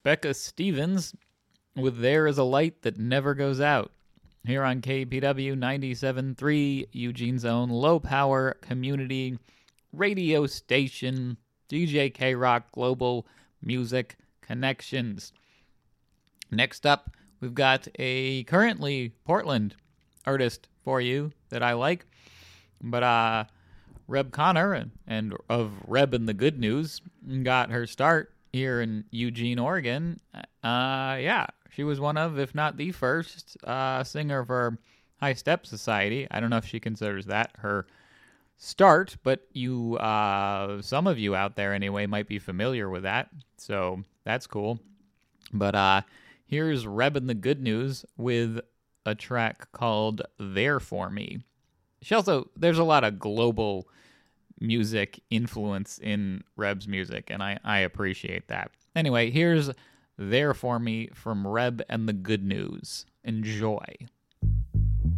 Becca Stevens with There Is a Light That Never Goes Out. Here on KPW 97.3, Eugene's own low-power community radio station, DJ K-Rock Global Music Connections. Next up, we've got a currently Portland artist for you that I like. But Reb Connor and of Reb and the Good News got her start here in Eugene, Oregon. She was one of, if not the first, singer for High Step Society. I don't know if she considers that her start, but some of you out there anyway might be familiar with that, so that's cool. But here's Reb and the Good News with a track called There For Me. There's a lot of global music influence in Reb's music, and I appreciate that. Anyway, here's There For Me from Reb and the Good News. Enjoy.